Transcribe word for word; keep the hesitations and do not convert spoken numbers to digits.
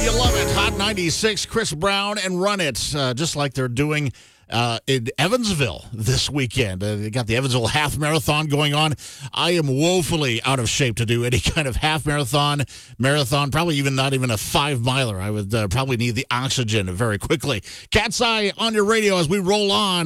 You love it. Hot ninety-six, Chris Brown and Run It, uh, just like they're doing uh, in Evansville this weekend. Uh, they got the Evansville Half Marathon going on. I am woefully out of shape to do any kind of half marathon, marathon, probably even not even a five miler. I would uh, probably need the oxygen very quickly. Cat's Eye on your radio as we roll on.